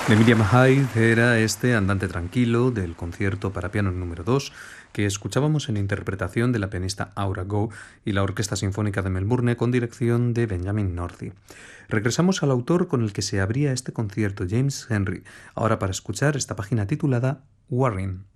De Miriam Hyde era este Andante Tranquilo del concierto para piano número 2 que escuchábamos en interpretación de la pianista Aura Go y la Orquesta Sinfónica de Melbourne con dirección de Benjamin Northy. Regresamos al autor con el que se abría este concierto, James Henry, ahora para escuchar esta página titulada Warring.